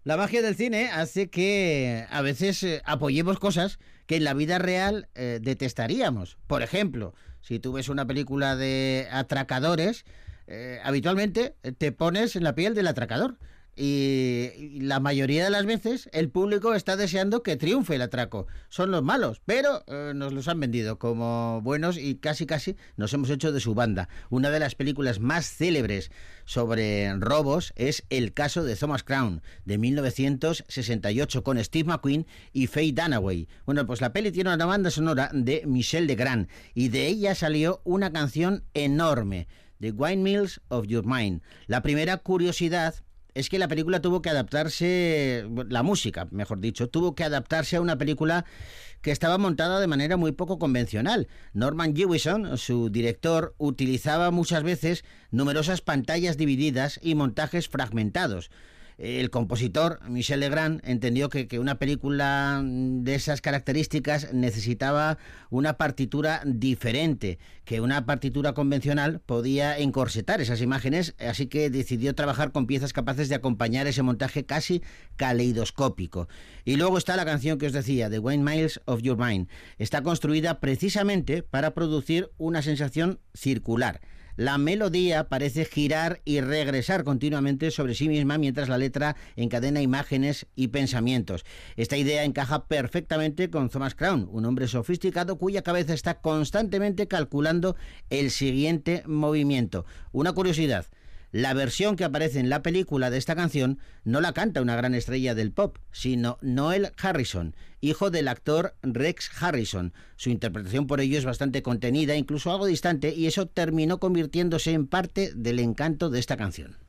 La magia del cine hace que a veces apoyemos cosas que en la vida real detestaríamos. Por ejemplo, si tú ves una película de atracadores, habitualmente te pones en la piel del atracador. Y la mayoría de las veces el público está deseando que triunfe el atraco. Son los malos, pero nos los han vendido como buenos y casi nos hemos hecho de su banda. Una de las películas más célebres sobre robos es El caso de Thomas Crown, de 1968, con Steve McQueen y Faye Dunaway. Bueno, pues la peli tiene una banda sonora de Michel Legrand y de ella salió una canción enorme, The Windmills of Your Mind. La primera curiosidad es que la película tuvo que adaptarse, la música, mejor dicho, tuvo que adaptarse a una película que estaba montada de manera muy poco convencional. Norman Jewison, su director, utilizaba muchas veces numerosas pantallas divididas y montajes fragmentados. El compositor, Michel Legrand, entendió que una película de esas características necesitaba una partitura diferente, que una partitura convencional podía encorsetar esas imágenes, así que decidió trabajar con piezas capaces de acompañar ese montaje casi caleidoscópico. Y luego está la canción que os decía, The Windmills of Your Mind. Está construida precisamente para producir una sensación circular. La melodía parece girar y regresar continuamente sobre sí misma mientras la letra encadena imágenes y pensamientos. Esta idea encaja perfectamente con Thomas Crown, un hombre sofisticado cuya cabeza está constantemente calculando el siguiente movimiento. Una curiosidad: la versión que aparece en la película de esta canción no la canta una gran estrella del pop, sino Noel Harrison, hijo del actor Rex Harrison. Su interpretación por ello es bastante contenida, incluso algo distante, y eso terminó convirtiéndose en parte del encanto de esta canción.